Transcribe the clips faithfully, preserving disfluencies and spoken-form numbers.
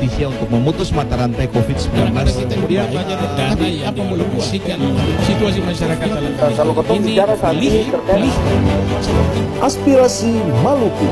Indonesia untuk memutus mata rantai covid sembilan belas. Dia banyak dana yang dialokasikan situasi masyarakat dalam ini pilih, pilih. Aspirasi Maluku.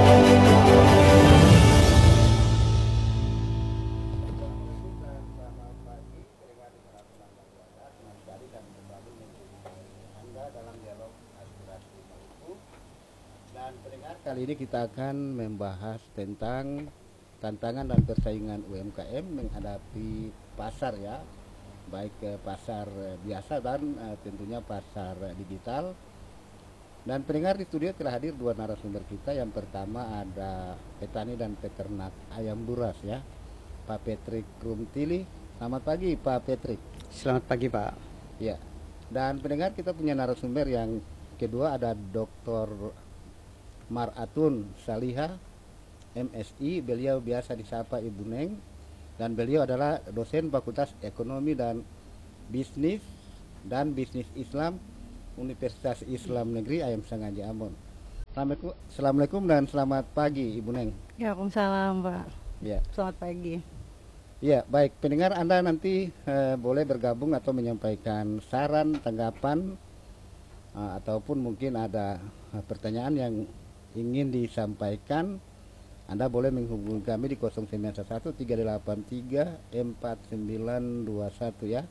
Dan pendengar, kali ini kita akan membahas tentang tantangan dan persaingan U M K M menghadapi pasar ya, baik ke pasar biasa dan uh, tentunya pasar digital. Dan pendengar, di studio telah hadir dua narasumber kita. Yang pertama ada petani dan peternak ayam buras ya, Pak Patrick Rumtili. Selamat pagi Pak Patrick. Selamat pagi Pak. Ya. Dan pendengar, kita punya narasumber yang kedua ada Doktor Maratun Saliha, M Si, beliau biasa disapa Ibu Neng, dan beliau adalah dosen Fakultas Ekonomi dan Bisnis dan Bisnis Islam Universitas Islam Negeri Ayam Sengaja Ambon. Assalamualaikum, Assalamualaikum dan selamat pagi Ibu Neng. Ya, Waalaikumsalam Pak. Ya. Selamat pagi. Ya, baik pendengar, Anda nanti eh, boleh bergabung atau menyampaikan saran, tanggapan, eh, ataupun mungkin ada eh, pertanyaan yang ingin disampaikan. Anda boleh menghubungi kami di nol sembilan satu tiga delapan tiga empat sembilan dua satu ya.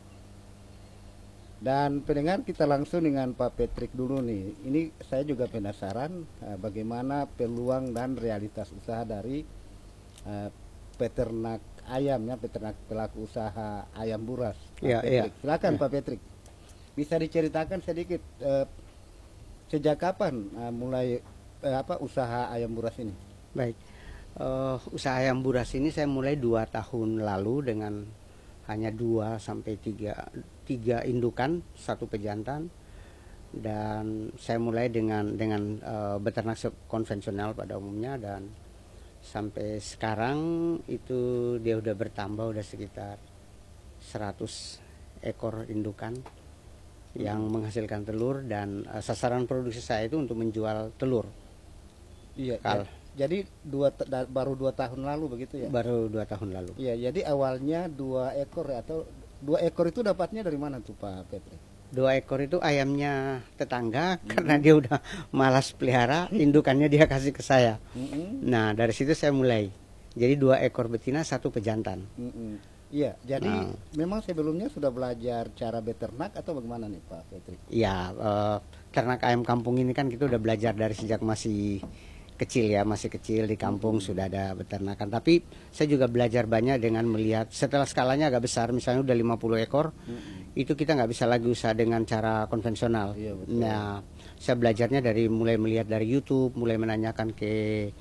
Dan pendengar, kita langsung dengan Pak Patrick dulu nih. Ini saya juga penasaran eh, bagaimana peluang dan realitas usaha dari eh, peternak ayam ya, peternak pelaku usaha ayam buras. Pak Ya, Patrick. ya. Silakan Ya. Pak Patrick. Bisa diceritakan sedikit eh, sejak kapan eh, mulai eh, apa usaha ayam buras ini? Baik, uh, usaha ayam buras ini saya mulai dua tahun lalu dengan hanya dua sampai tiga tiga indukan, satu pejantan, dan saya mulai dengan dengan uh, beternak konvensional pada umumnya, dan sampai sekarang itu dia udah bertambah, udah sekitar seratus ekor indukan yang menghasilkan telur, dan uh, sasaran produksi saya itu untuk menjual telur. Iya. Kal. Jadi dua da, baru dua tahun lalu begitu ya? Baru dua tahun lalu. Iya. Jadi awalnya dua ekor ya, atau dua ekor itu dapatnya dari mana tuh Pak Patrick? Dua ekor itu ayamnya tetangga, hmm. karena dia udah malas pelihara, indukannya dia kasih ke saya. Hmm. Nah dari situ saya mulai. Jadi dua ekor betina, satu pejantan. Hmm. Iya. Jadi nah. memang sebelumnya sudah belajar cara beternak atau bagaimana nih Pak Patrick? Iya. Uh, ternak ayam kampung ini kan kita udah belajar dari sejak masih kecil ya, masih kecil di kampung hmm. sudah ada beternakan. Tapi saya juga belajar banyak dengan melihat setelah skalanya agak besar, misalnya udah lima puluh ekor, hmm. itu kita nggak bisa lagi usaha dengan cara konvensional. Iya, betul. Nah, saya belajarnya dari mulai melihat dari YouTube, mulai menanyakan ke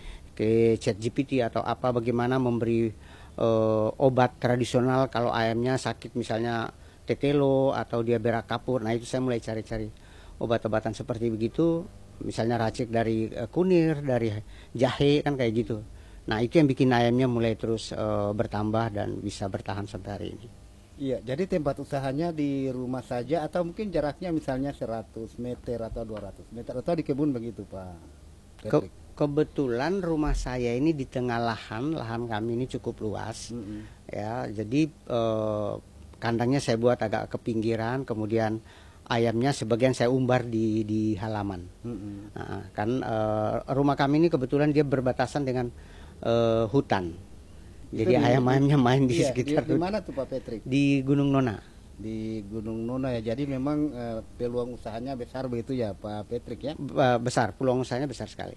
ke ChatGPT atau apa, bagaimana memberi uh, obat tradisional kalau ayamnya sakit, misalnya tetelo atau dia berak kapur. Nah itu saya mulai cari-cari obat-obatan seperti begitu. Misalnya racik dari uh, kunir, dari jahe, kan kayak gitu. Nah itu yang bikin ayamnya mulai terus uh, bertambah dan bisa bertahan sampai hari ini. Iya, jadi tempat usahanya di rumah saja atau mungkin jaraknya misalnya seratus meter atau dua ratus meter atau di kebun begitu Pak Patrick? Ke kebetulan rumah saya ini di tengah lahan, lahan kami ini cukup luas. Mm-hmm. Ya, jadi uh, kandangnya saya buat agak ke pinggiran, kemudian ayamnya sebagian saya umbar di di halaman. Mm-hmm. Nah, kan uh, rumah kami ini kebetulan dia berbatasan dengan uh, hutan. Jadi ayam-ayamnya main di iya, sekitar. Di mana tuh Pak Patrick? Di Gunung Nona. Di Gunung Nona ya. Jadi memang uh, peluang usahanya besar begitu ya Pak Patrick ya? Besar, peluang usahanya besar sekali.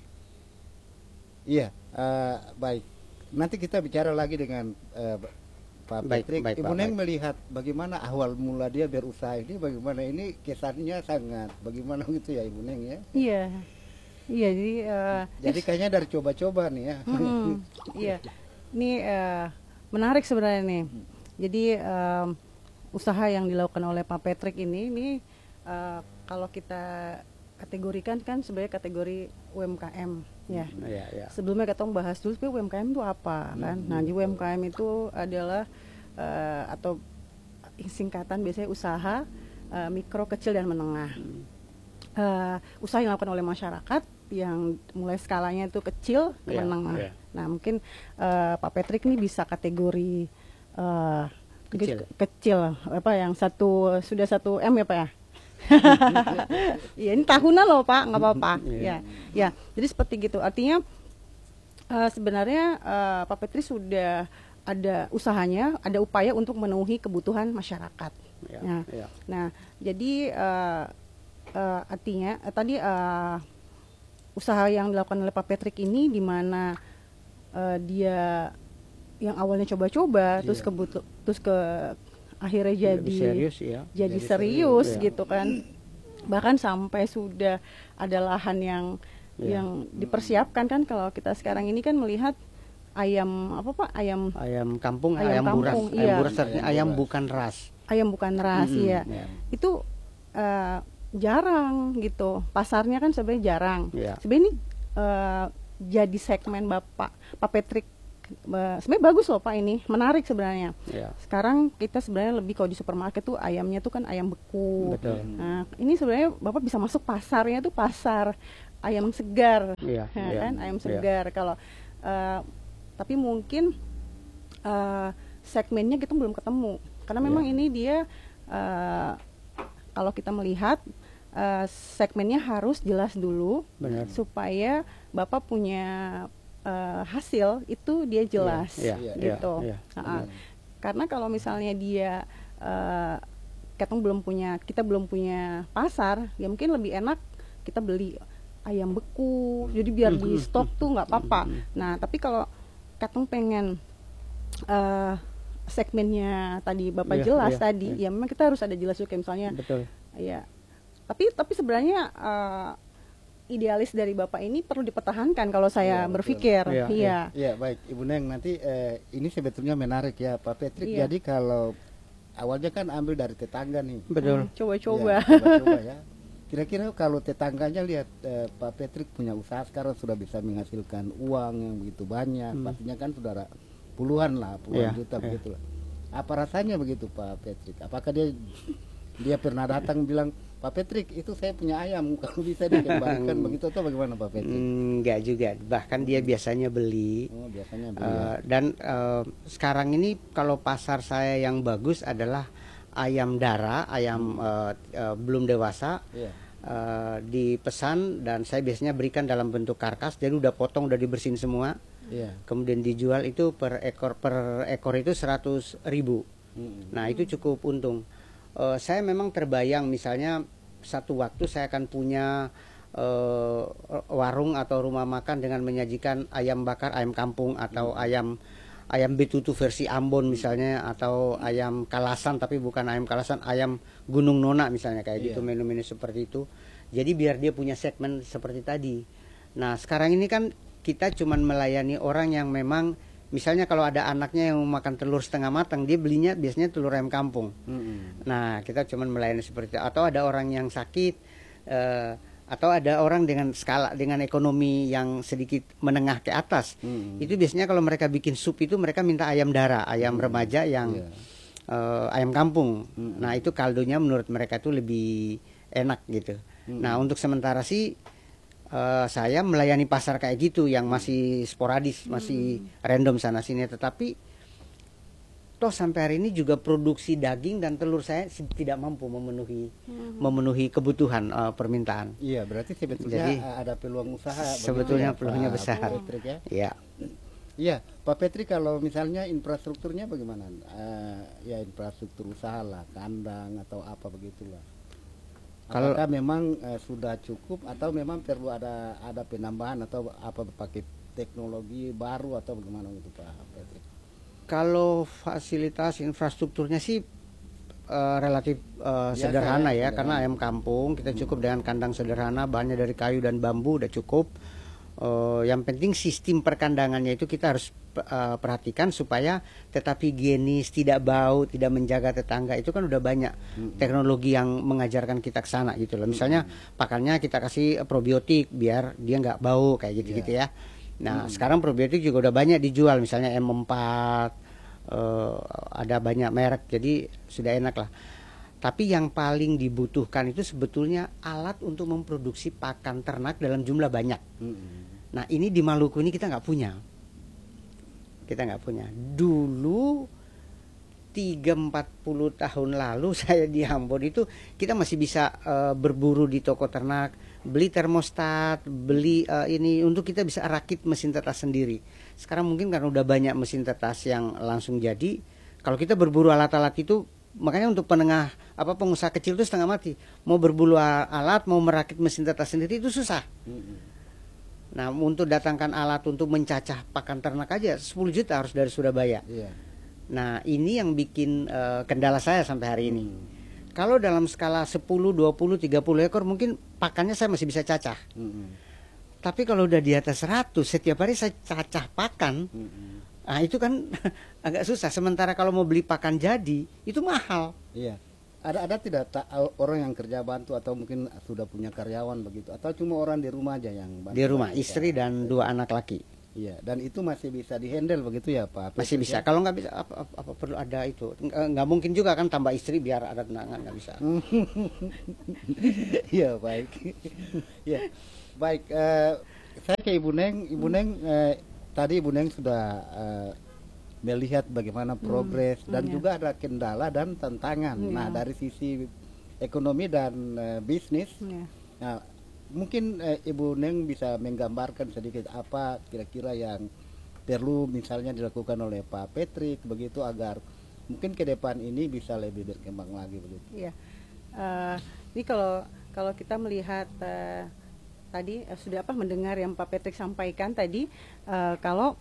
Iya, uh, baik. Nanti kita bicara lagi dengan uh, Pak Patrick. Baik, baik, Ibu Pak, Neng baik. Melihat bagaimana awal mula dia berusaha ini, bagaimana ini kesannya sangat bagaimana gitu ya Ibu Neng ya? Iya, iya jadi. Uh, jadi kayaknya dari coba-coba nih ya. Mm-hmm. Iya, ini uh, menarik sebenarnya nih. Jadi um, usaha yang dilakukan oleh Pak Patrick ini, ini uh, kalau kita kategorikan kan sebagai kategori U M K M ya. Hmm, ya, ya. Sebelumnya kita bahas dulu U M K M itu apa kan. Hmm, nah, di U M K M itu adalah uh, atau singkatan biasanya usaha uh, mikro, kecil dan menengah. Hmm. Uh, usaha yang dilakukan oleh masyarakat yang mulai skalanya itu kecil ke Iya, menengah. iya. Nah mungkin uh, Pak Patrick nih bisa kategori uh, Kecil. kecil apa yang satu sudah satu M ya Pak ya. Iya ini tahunan loh Pak, nggak apa-apa. Ya, ya. Jadi seperti gitu. Artinya uh, sebenarnya uh, Pak Patrick sudah ada usahanya, ada upaya untuk memenuhi kebutuhan masyarakat. Ya, Nah, ya. nah jadi uh, uh, artinya uh, tadi uh, usaha yang dilakukan oleh Pak Patrick ini di mana uh, dia yang awalnya coba-coba, terus ke terus ke akhirnya jadi Lebih serius ya. jadi, Jadi serius, serius, ya. gitu kan, bahkan sampai sudah ada lahan yang Ya. yang dipersiapkan kan. Kalau kita sekarang ini kan melihat ayam apa Pak, ayam Ayam kampung, Ayam ayam, buras, kampung, ayam iya. buras artinya Ayam ayam buras. bukan ras. ayam bukan ras Mm-mm, ya. ya. Itu uh, jarang gitu, pasarnya kan sebenarnya jarang. Ya. Sebenarnya ini uh, jadi segmen Bapak Pak Patrick, uh, sebenarnya bagus loh Pak, ini menarik sebenarnya. Ya. Sekarang kita sebenarnya lebih kalau di supermarket tuh ayamnya tuh kan ayam beku. Betul. Nah ini sebenarnya Bapak bisa masuk pasarnya tuh pasar ayam segar, Iya, ya iya, kan, ayam iya. segar. Kalau uh, tapi mungkin uh, segmennya kita belum ketemu, karena memang Iya. ini dia uh, kalau kita melihat uh, segmennya harus jelas dulu, Benar. supaya Bapak punya uh, hasil itu dia jelas, Iya, iya, gitu. iya, Nah, karena kalau misalnya dia uh, kita belum punya kita belum punya pasar, ya mungkin lebih enak kita beli ayam beku, jadi biar di stok tuh nggak apa-apa. Nah tapi kalau Katong pengen uh, segmennya tadi Bapak Iya, jelas iya, tadi, iya. ya memang kita harus ada jelas juga, kayak misalnya, Betul. ya. Tapi tapi sebenarnya uh, idealis dari Bapak ini perlu dipertahankan kalau saya Iya, betul. berpikir, Iya, iya. Ya baik Ibu Neng, nanti eh, ini sebetulnya menarik ya Pak Patrick. Iya. Jadi kalau awalnya kan ambil dari tetangga nih. Betul. Coba-coba. Ya, coba-coba ya. Kira-kira kalau tetangganya lihat eh, Pak Patrick punya usaha sekarang sudah bisa menghasilkan uang yang begitu banyak, Hmm. pastinya kan saudara puluhan lah, puluhan Iya, juta iya. begitu lah. Apa rasanya begitu Pak Patrick? Apakah dia dia pernah datang bilang, Pak Patrick itu saya punya ayam, kalau bisa dikembalikan begitu atau bagaimana Pak Patrick? Enggak juga, bahkan dia biasanya beli. Oh biasanya beli Eh, ya. dan eh, sekarang ini kalau pasar saya yang bagus adalah ayam darah, ayam eh, eh, belum dewasa, Iya. eh, dipesan dan saya biasanya berikan dalam bentuk karkas, jadi udah potong, udah dibersihin semua, Iya. kemudian dijual itu per ekor per ekor itu seratus ribu. Mm-mm. Nah itu cukup untung. Eh, saya memang terbayang misalnya satu waktu saya akan punya eh, warung atau rumah makan dengan menyajikan ayam bakar, ayam kampung atau ayam ayam betutu versi Ambon misalnya, atau ayam kalasan tapi bukan ayam kalasan, ayam Gunung Nona misalnya, kayak gitu, Iya. menu-menu seperti itu. Jadi biar dia punya segmen seperti tadi. Nah sekarang ini kan kita cuman melayani orang yang memang misalnya kalau ada anaknya yang mau makan telur setengah matang, dia belinya biasanya telur ayam kampung. Mm-mm. Nah, kita cuman melayani seperti itu. Atau ada orang yang sakit, eh, atau ada orang dengan skala, dengan ekonomi yang sedikit menengah ke atas. Mm-mm. Itu biasanya kalau mereka bikin sup itu mereka minta ayam darah, ayam remaja yang Iya. eh, ayam kampung. Mm-mm. Nah, itu kaldunya menurut mereka itu lebih enak gitu. Mm-mm. Nah, untuk sementara sih eh, saya melayani pasar kayak gitu yang masih sporadis, masih random sana sini, tetapi toh sampai hari ini juga produksi daging dan telur saya si- tidak mampu memenuhi memenuhi kebutuhan eh, permintaan. Iya, berarti sebetulnya Jadi, uh, ada peluang usaha. begitu sebetulnya ya, peluangnya Pak besar. Patrick ya. Ya, Iya, Pak Patrick, kalau misalnya infrastrukturnya bagaimana? Uh, ya infrastruktur usaha lah, kandang atau apa begitulah. Kalau- Apakah memang uh, sudah cukup atau memang perlu ada ada penambahan atau apa pakai teknologi baru atau bagaimana gitu Pak Patrick? kalau fasilitas infrastrukturnya sih eh, relatif eh, Biasa sederhana ya, ya, sederhana. karena ayam kampung kita cukup dengan kandang sederhana, bahannya dari kayu dan bambu udah cukup. Eh, yang penting sistem perkandangannya itu kita harus eh, perhatikan supaya tetap higienis, tidak bau, tidak menjaga tetangga. Itu kan udah banyak teknologi yang mengajarkan kita ke sana gitu loh. Misalnya pakannya kita kasih probiotik biar dia nggak bau kayak gitu-gitu ya. Nah, sekarang probiotik juga udah banyak dijual, misalnya M empat, eh, ada banyak merek, jadi sudah enak lah. Tapi yang paling dibutuhkan itu sebetulnya alat untuk memproduksi pakan ternak dalam jumlah banyak. Mm-hmm. Nah ini di Maluku ini kita nggak punya. Kita nggak punya. Dulu tiga empat puluh tahun lalu saya di Ambon itu kita masih bisa uh, berburu di toko ternak, beli termostat, beli uh, ini untuk kita bisa rakit mesin tetas sendiri. Sekarang mungkin karena udah banyak mesin tetas yang langsung jadi, kalau kita berburu alat-alat itu, makanya untuk penengah apa pengusaha kecil itu setengah mati. Mau berburu alat, mau merakit mesin tetas sendiri itu susah. Nah, untuk datangkan alat untuk mencacah pakan ternak aja sepuluh juta harus dari Surabaya. Iya. Nah, ini yang bikin uh, kendala saya sampai hari ini. Hmm. Kalau dalam skala sepuluh, dua puluh, tiga puluh ekor mungkin pakannya saya masih bisa cacah. Hmm. Tapi kalau udah di atas seratus setiap hari saya cacah pakan. Hmm. Nah, itu kan agak susah. Sementara kalau mau beli pakan jadi itu mahal. Iya. Ada ada tidak ta- orang yang kerja bantu atau mungkin sudah punya karyawan begitu atau cuma orang di rumah aja yang bantu? Di rumah, istri dan dua anak laki. Iya, dan itu masih bisa dihandle begitu ya Pak? Masih bisa. Ya? Kalau nggak bisa, apa, apa, apa perlu ada itu? Nggak, nggak mungkin juga kan tambah istri biar ada tenangan, nggak bisa. Iya baik. Ya baik. Uh, saya ke Ibu Neng. Ibu Neng uh, tadi Ibu Neng sudah uh, melihat bagaimana progres hmm, dan iya. juga ada kendala dan tantangan. Iya. Nah dari sisi ekonomi dan uh, bisnis. Iya. Nah, mungkin eh, Ibu Neng bisa menggambarkan sedikit apa kira-kira yang perlu misalnya dilakukan oleh Pak Patrick begitu agar mungkin ke depan ini bisa lebih berkembang lagi begitu. Iya. Uh, ini kalau kalau kita melihat uh, tadi uh, sudah apa mendengar yang Pak Patrick sampaikan tadi, uh, kalau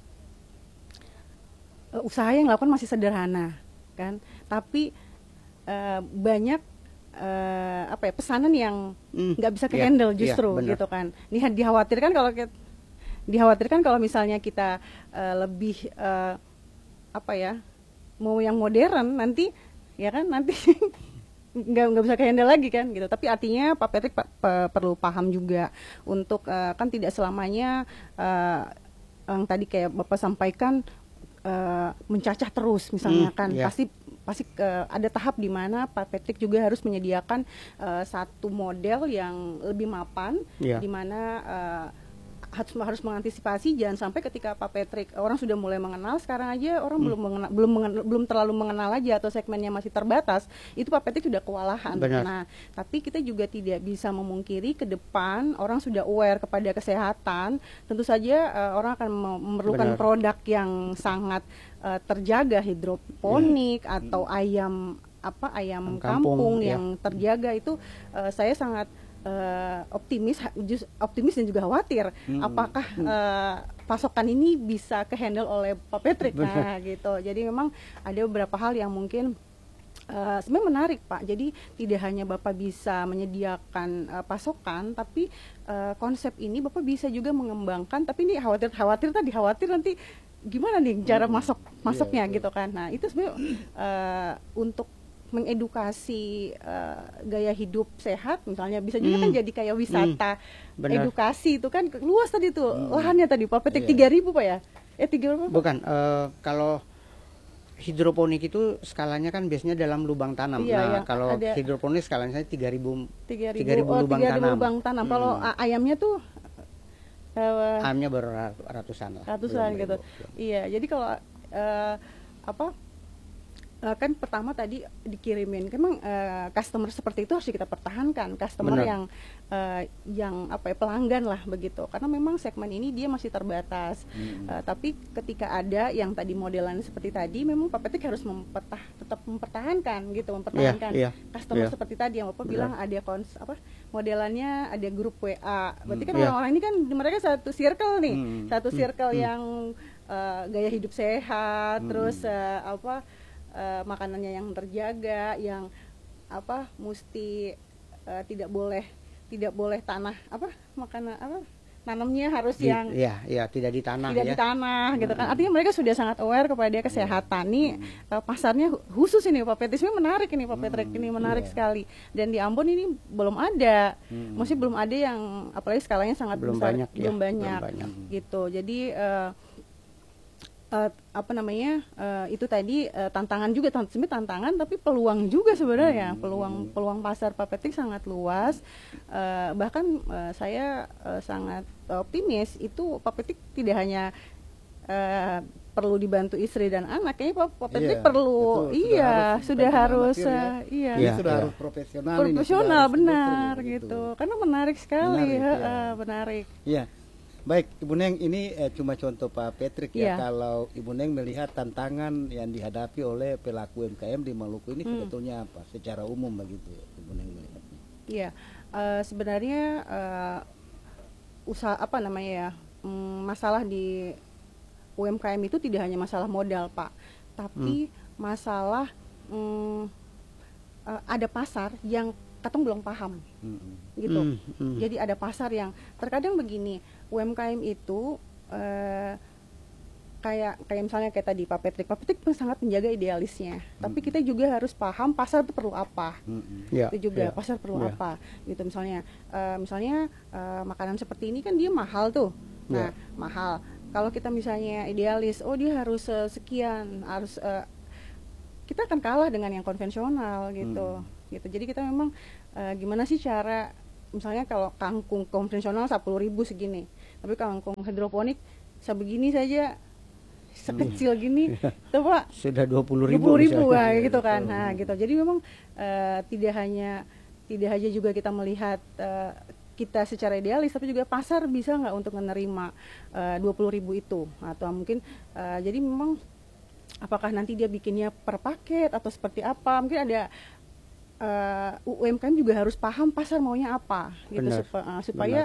uh, usaha yang dilakukan masih sederhana, kan? Tapi uh, banyak Uh, apa ya pesanan yang nggak mm, bisa ke handle yeah, justru yeah, gitu kan. Ini dikhawatirkan kalau kita, dikhawatirkan kalau misalnya kita uh, lebih uh, apa ya mau yang modern nanti ya kan nanti nggak nggak bisa ke handle lagi kan gitu. Tapi artinya Pak Patrick pa, pa, perlu paham juga untuk uh, kan tidak selamanya uh, yang tadi kayak Bapak sampaikan uh, mencacah terus misalnya mm, kan yeah. pasti pasti uh, ada tahap di mana Pak Patrick juga harus menyediakan uh, satu model yang lebih mapan, yeah. di mana uh, harus harus mengantisipasi jangan sampai ketika Pak Patrick orang sudah mulai mengenal sekarang aja orang hmm. belum mengenal, belum mengenal, belum terlalu mengenal aja atau segmennya masih terbatas itu Pak Patrick sudah kewalahan. Benar. Nah tapi kita juga tidak bisa memungkiri ke depan orang sudah aware kepada kesehatan, tentu saja uh, orang akan memerlukan Benar. produk yang sangat uh, terjaga hidroponik hmm. atau ayam apa ayam kampung, kampung ya. yang terjaga itu uh, saya sangat Uh, optimis, just, optimis dan juga khawatir hmm. apakah uh, pasokan ini bisa ke handle oleh Pak Patrick. Nah gitu. Jadi memang ada beberapa hal yang mungkin uh, sebenarnya menarik Pak. Jadi tidak hanya Bapak bisa menyediakan uh, pasokan, tapi uh, konsep ini Bapak bisa juga mengembangkan. Tapi ini khawatir khawatir tadi khawatir nanti gimana nih cara masuk masuknya yeah, gitu kan. Nah itu sebenarnya uh, untuk mengedukasi uh, gaya hidup sehat misalnya bisa juga hmm. kan jadi kayak wisata hmm. edukasi itu kan luas tadi tuh hmm. lahannya tadi Pak Patrick tiga ribu Pak ya eh tiga ribu bukan uh, kalau hidroponik itu skalanya kan biasanya dalam lubang tanam. Iya, nah kalau ada, hidroponik skalanya tiga ribu tiga ribu oh, lubang tanam, lubang tanam. Hmm. Kalau ayamnya tuh uh, ayamnya baru ratusan lah ratusan gitu ribu. Iya jadi kalau uh, apa Uh, kan pertama tadi dikirimin, memang uh, customer seperti itu harus kita pertahankan, customer Benar. yang uh, yang apa ya pelanggan lah begitu, karena memang segmen ini dia masih terbatas. Hmm. Uh, tapi ketika ada yang tadi modelan seperti tadi, memang Pak Patrick harus mempertah, tetap mempertahankan gitu, mempertahankan yeah, yeah, customer yeah. seperti tadi yang Bapak Benar. bilang ada kons apa modelannya ada grup W A, berarti kan hmm. orang-orang yeah. ini kan mereka satu circle nih, hmm. satu circle hmm. yang uh, gaya hidup sehat, hmm. terus uh, apa Uh, makanannya yang terjaga, yang apa mesti uh, tidak boleh tidak boleh tanah apa makanan apa nanamnya harus di, yang ya ya tidak di tanah tidak ya. di tanah gitu kan. Artinya mereka sudah sangat aware kepada kesehatan nih. Uh, pasarnya khusus ini Pak Patrick, ini menarik ini Pak Patrick, ini menarik yeah. sekali. Dan di Ambon ini belum ada, hmm. masih belum ada yang apalagi skalanya sangat belum besar, banyak belum, ya. banyak, belum banyak gitu. Jadi uh, uh, apa namanya uh, itu tadi uh, tantangan juga, sebenarnya tantangan tapi peluang juga sebenarnya, peluang peluang pasar Papetrik sangat luas. Uh, bahkan uh, saya uh, sangat optimis itu Papetrik tidak hanya uh, perlu dibantu istri dan anak, kayaknya Papetrik Iya, perlu, betul. iya sudah harus, amatir ya. uh, iya. Ini Iya, sudah iya. harus profesional, ini, profesional sudah harus benar industri, gitu. Karena menarik sekali, Menarik, ha, ya. uh, menarik. Iya. Baik, Ibu Neng, ini eh, cuma contoh Pak Petrik ya. Iya. Kalau Ibu Neng melihat tantangan yang dihadapi oleh pelaku U M K M di Maluku ini Hmm. sebetulnya apa? Secara umum begitu, Ibu Neng melihat. Iya, eh, sebenarnya eh, usaha apa namanya ya, mm, masalah di U M K M itu tidak hanya masalah modal Pak, tapi masalah mm, eh, ada pasar yang katong belum paham Mm-mm. gitu. Hmm, hmm. Jadi ada pasar yang terkadang begini, U M K M itu eh, kayak kayak misalnya kayak tadi Pak Petrik, Pak Petrik sangat menjaga idealisnya, tapi kita juga harus paham pasar itu perlu apa. Mm-mm. Ya, Itu juga ya. pasar perlu Ya. apa gitu. Misalnya eh, misalnya eh, makanan seperti ini kan dia mahal tuh, nah Ya. mahal. Kalau kita misalnya idealis, oh dia harus eh, sekian, harus eh, kita akan kalah dengan yang konvensional gitu. Gitu. Jadi kita memang eh, gimana sih cara, misalnya kalau kangkung konvensional sepuluh ribu segini, tapi kangkung hidroponik sebegini saja, sekecil gini, tuh Pak, Sudah dua puluh dua ribu. puluh ribu misalnya. lah gitu kan. Nah gitu, jadi memang eh, tidak hanya tidak hanya juga kita melihat eh, kita secara idealis, tapi juga pasar bisa nggak untuk menerima dua puluh ribu itu, atau mungkin eh, jadi memang apakah nanti dia bikinnya per paket atau seperti apa, mungkin ada eh, U M K M juga harus paham pasar maunya apa gitu. Benar. Supa- eh, supaya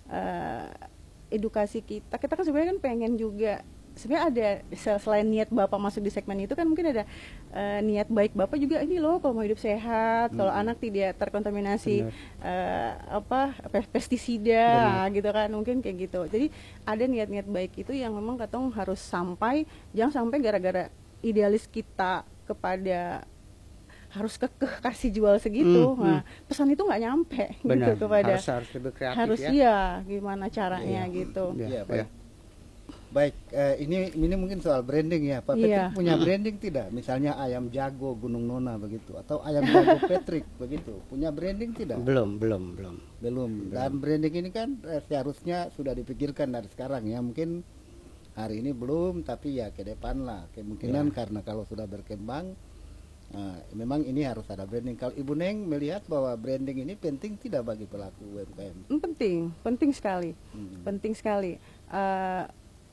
eh, edukasi kita kita kan sebenarnya kan pengen juga, sebenarnya ada sel- selain niat Bapak masuk di segmen itu kan mungkin ada eh, niat baik Bapak juga, ini loh kalau mau hidup sehat, kalau anak tidak terkontaminasi eh, apa pe- pestisida gitu kan, mungkin kayak gitu. Jadi ada niat-niat baik itu yang memang katong harus sampai, jangan sampai gara-gara idealis kita kepada harus kekeh kasih jual segitu, Hmm, nah pesan itu nggak nyampe Benar. gitu kepada harus harus lebih kreatif harus ya. iya gimana caranya Iya. gitu. Iya, Iya, iya. baik. Baik, eh, ini ini mungkin soal branding ya. Pak Iya. Petrik punya branding tidak? Misalnya ayam jago Gunung Nona begitu, atau ayam jago Petrik begitu. Punya branding tidak? Belum, belum, belum. Belum. Dan branding ini kan eh, seharusnya sudah dipikirkan dari sekarang ya. Mungkin hari ini belum, tapi ya ke depan lah. Kemungkinan karena kalau sudah berkembang, eh, memang ini harus ada branding. Kalau Ibu Neng melihat bahwa branding ini penting tidak bagi pelaku U M K M? Hmm, penting, penting sekali, Hmm. penting sekali. Eh,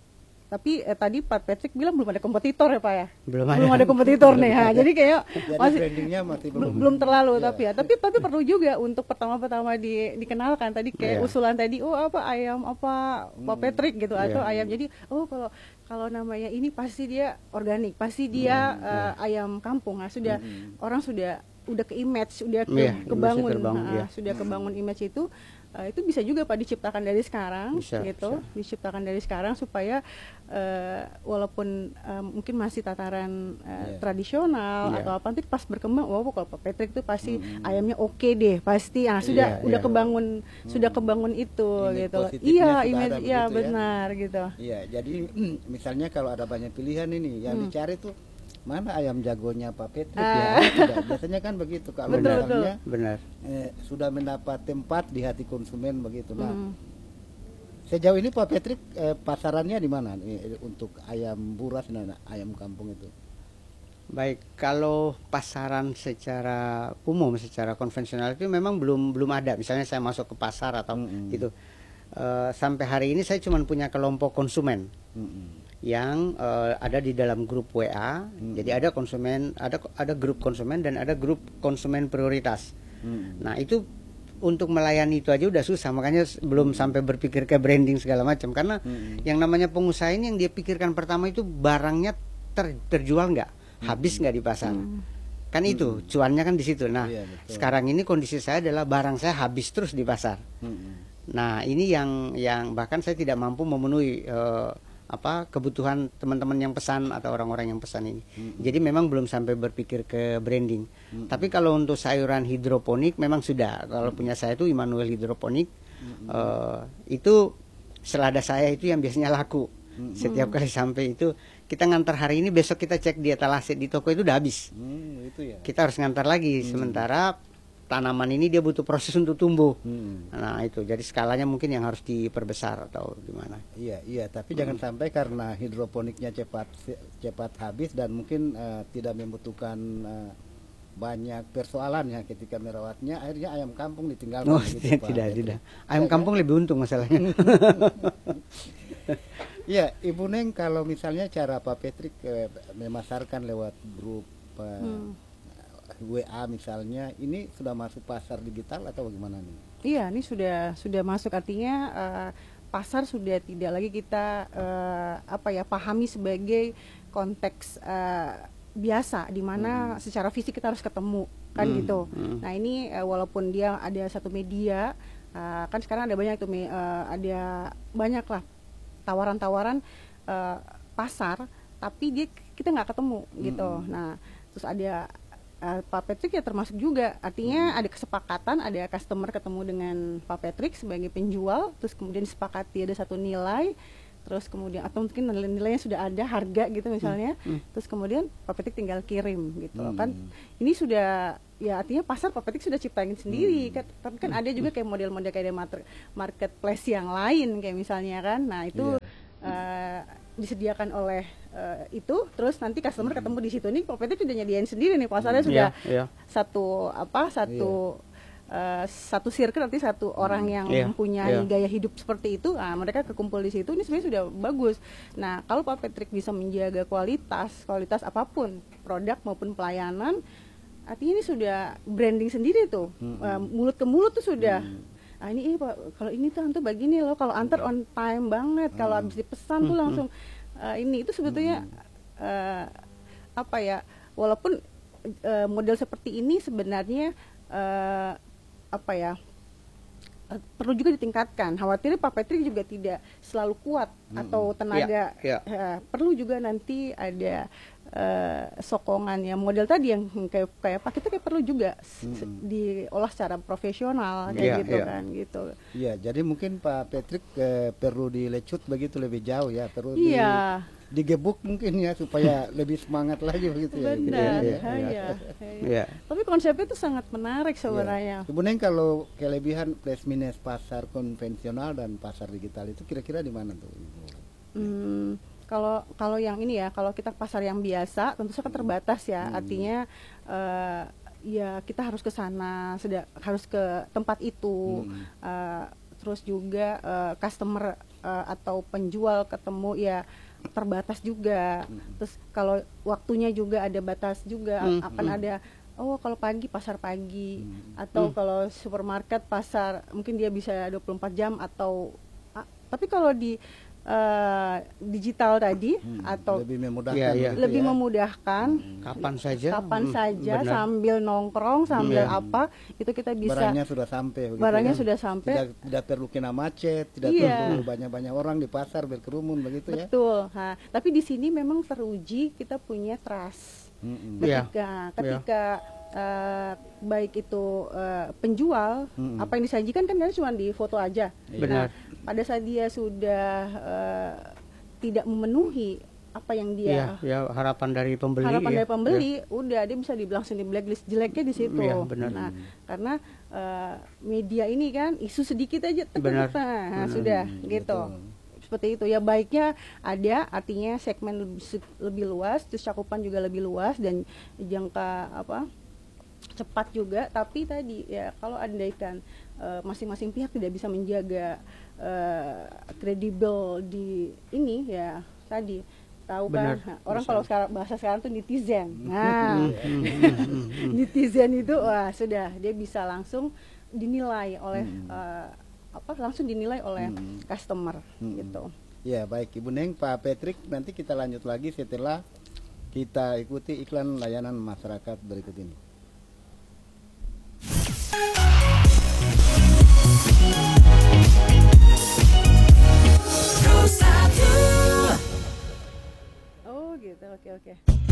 tapi eh, tadi Pak Patrick bilang belum ada kompetitor ya Pak ya? Belum Belum ada. ada kompetitor nih, ha. Jadi kayak Jadi masih brandingnya masih belum. belum belum terlalu Ya. tapi ya. Tapi tapi perlu juga untuk pertama-pertama di, dikenalkan tadi kayak Iya. usulan tadi, oh apa ayam apa Pak Hmm. Patrick gitu, atau Iya. ayam. Jadi oh kalau kalau namanya ini pasti dia organik, pasti dia eh, ayam kampung. Nah, sudah Hmm. orang sudah udah ke image, udah ke, Iya, kebangun, image-nya terbangun, ha, iya. sudah kebangun image itu. Uh, itu bisa juga Pak diciptakan dari sekarang, Bisa, gitu, diciptakan dari sekarang supaya uh, walaupun uh, mungkin masih tataran uh, Iya. tradisional Iya. atau apa, nanti pas berkembang, wow kalau Pak Patrick itu pasti ayamnya oke deh, pasti, ah sudah Iya, udah iya. kebangun, sudah kebangun itu, Image gitu, positifnya iya, sudah image, ada iya begitu ya. benar, gitu. Iya, jadi misalnya kalau ada banyak pilihan ini, yang Hmm. dicari tuh mana ayam jagonya Pak Petrik ya? Ah. Tidak. Biasanya kan begitu kalau Betul, barangnya Benar. eh, sudah mendapat tempat di hati konsumen begitu. Nah, Hmm. sejauh ini Pak Petrik eh, pasarannya di mana eh, untuk ayam buras dan ayam kampung itu? Baik, kalau pasaran secara umum, secara konvensional itu memang belum belum ada. Misalnya saya masuk ke pasar atau Mm-mm. gitu. Eh, sampai hari ini saya cuma punya kelompok konsumen Mm-mm. yang eh, ada di dalam grup W A. Hmm. Jadi ada konsumen, ada ada grup konsumen dan ada grup konsumen prioritas. Mm-mm. Nah, itu untuk melayani itu aja udah susah, makanya s- belum sampai berpikir ke branding segala macam, karena Mm-mm. yang namanya pengusaha ini yang dia pikirkan pertama itu barangnya ter- terjual nggak, habis nggak di pasar. Kan itu cuannya kan di situ. Nah, Iya, betul. sekarang ini kondisi saya adalah barang saya habis terus di pasar. Mm-mm. Nah, ini yang yang bahkan saya tidak mampu memenuhi eh, apa kebutuhan teman-teman yang pesan atau orang-orang yang pesan ini. Jadi memang belum sampai berpikir ke branding. Tapi kalau untuk sayuran hidroponik memang sudah. Kalau punya saya itu Immanuel hidroponik, eh, itu selada saya itu yang biasanya laku. Setiap kali sampai itu kita ngantar hari ini, besok kita cek di etalase di toko itu udah habis. Hmm, itu ya. Kita harus ngantar lagi. Hmm. Sementara tanaman ini dia butuh proses untuk tumbuh. Hmm. Nah itu, jadi skalanya mungkin yang harus diperbesar atau gimana. Iya, iya. Tapi hmm. jangan sampai karena hidroponiknya cepat cepat habis dan mungkin uh, tidak membutuhkan uh, banyak persoalan ya ketika merawatnya, akhirnya ayam kampung ditinggalkan. Oh, gitu, tidak, tidak, tidak. Ayam ya, kampung kan? Lebih untung masalahnya. Iya, Ibu Neng, kalau misalnya cara Pak Patrick eh, memasarkan lewat grup eh, hmm. W A misalnya, ini sudah masuk pasar digital atau bagaimana nih? Iya, ini sudah sudah masuk, artinya uh, pasar sudah tidak lagi kita uh, apa ya pahami sebagai konteks uh, biasa, di mana hmm. secara fisik kita harus ketemu kan hmm. gitu. Hmm. Nah ini uh, walaupun dia ada satu media, uh, kan sekarang ada banyak tuh uh, ada banyak lah tawaran-tawaran uh, pasar, tapi dia kita nggak ketemu gitu. Hmm. Nah terus ada uh, Pak Patrick ya termasuk juga, artinya hmm. ada kesepakatan, ada customer ketemu dengan Pak Patrick sebagai penjual, terus kemudian disepakati ada satu nilai, terus kemudian atau mungkin nilai-nilainya sudah ada harga gitu misalnya, hmm. Hmm. terus kemudian Pak Patrick tinggal kirim gitu hmm. kan. Ini sudah ya artinya pasar Pak Patrick sudah ciptain sendiri, hmm. kan, tapi kan hmm. ada juga kayak model-model kayak marketplace yang lain kayak misalnya kan. Nah itu yeah. uh, disediakan oleh uh, itu, terus nanti customer hmm. ketemu di situ nih Pak Patrick sudah nyediain sendiri nih, pasarnya hmm. sudah yeah, yeah. satu apa satu yeah. Uh, satu circle, nanti satu hmm. orang yang yeah, mempunyai yeah. gaya hidup seperti itu, nah, mereka kekumpul di situ, ini sebenarnya sudah bagus. Nah kalau Pak Patrick bisa menjaga kualitas, kualitas apapun, produk maupun pelayanan, artinya ini sudah branding sendiri tuh, hmm. uh, mulut ke mulut tuh sudah. Hmm. Ah ini, eh, Pak, kalau ini tuh antar begini loh, kalau antar on time banget, hmm. kalau habis dipesan hmm. tuh langsung uh, ini itu sebetulnya hmm. uh, apa ya, walaupun uh, model seperti ini sebenarnya uh, apa ya uh, perlu juga ditingkatkan. Khawatirnya Pak Patrick juga tidak selalu kuat hmm. atau tenaga, yeah, yeah. Uh, perlu juga nanti ada uh, sokongan ya, model tadi yang kayak kayak Pak, kita kayak perlu juga hmm. diolah secara profesional kayak yeah, gitu yeah. kan gitu. Iya, yeah, jadi mungkin Pak Patrick uh, perlu dilecut begitu lebih jauh ya, perlu yeah. di digebuk mungkin ya supaya lebih semangat lagi begitu ya. Benar, ya, ya, ya. ya. ya. Tapi konsepnya itu sangat menarik sebenarnya. Ya. Ibu Neng, kalau kelebihan plus minus pasar konvensional dan pasar digital itu kira-kira di mana tuh? Hmm, kalau kalau yang ini ya, kalau kita pasar yang biasa tentu saja terbatas ya. Hmm. Artinya uh, ya kita harus ke sana, sudah harus ke tempat itu. Hmm. Uh, terus juga uh, customer uh, atau penjual ketemu ya terbatas juga. Hmm. Terus kalau waktunya juga ada batas juga, hmm. akan hmm. ada oh kalau pagi pasar pagi, hmm. atau hmm. kalau supermarket pasar mungkin dia bisa dua puluh empat jam atau ah, tapi kalau di uh, digital tadi hmm. atau lebih memudahkan, ya, ya. lebih ya. memudahkan hmm. kapan saja kapan hmm. saja benar. Sambil nongkrong sambil hmm. apa itu kita bisa, barangnya sudah sampai begitu, barangnya ya? sudah sampai, tidak, tidak perlu kena macet, tidak iya. perlu banyak-banyak orang di pasar berkerumun begitu. Betul. Ya betul. Nah, tapi di sini memang teruji kita punya trust. Hmm. ketika yeah. ketika yeah. Uh, baik itu uh, penjual, hmm. apa yang disajikan kan dia cuma di foto aja. Benar. Nah, pada saat dia sudah uh, tidak memenuhi apa yang dia ya, ya, harapan dari pembeli, harapan ya. dari pembeli, ya. udah dia bisa dibilang di blacklist jeleknya di situ. Ya, benar. Nah, karena uh, media ini kan isu sedikit aja, benar. Nah, hmm. sudah hmm, gitu. Betul. Seperti itu ya, baiknya ada, artinya segmen lebih, lebih luas, terus cakupan juga lebih luas dan jangka apa cepat juga. Tapi tadi ya kalau andaikan uh, masing-masing pihak tidak bisa menjaga kredibel uh, di ini ya tadi tahu kan nah, orang kalau sekarang bahasa sekarang tuh netizen. Nah netizen itu wah sudah dia bisa langsung dinilai oleh hmm. uh, apa langsung dinilai oleh hmm. customer hmm. gitu. Ya baik Ibu Neng, Pak Patrick, nanti kita lanjut lagi setelah kita ikuti iklan layanan masyarakat berikut ini. Oh gitu, oke oke.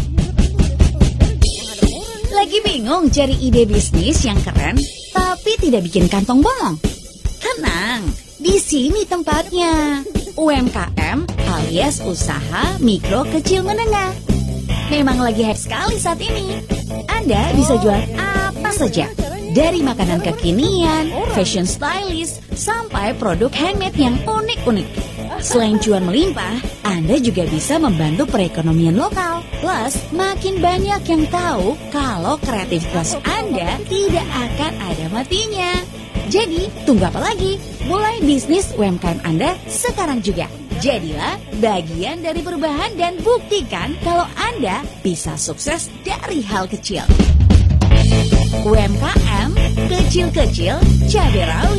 Lagi bingung cari ide bisnis yang keren tapi tidak bikin kantong bolong? Tenang, di sini tempatnya. U M K M alias usaha mikro kecil menengah. Memang lagi hype sekali saat ini. Anda bisa jual apa saja, dari makanan kekinian, fashion stylist, sampai produk handmade yang unik-unik. Selain cuan melimpah, Anda juga bisa membantu perekonomian lokal. Plus, makin banyak yang tahu kalau kreativitas Anda tidak akan ada matinya. Jadi, tunggu apa lagi? Mulai bisnis U M K M Anda sekarang juga. Jadilah bagian dari perubahan dan buktikan kalau Anda bisa sukses dari hal kecil. U M K M kecil-kecil cabai rawit.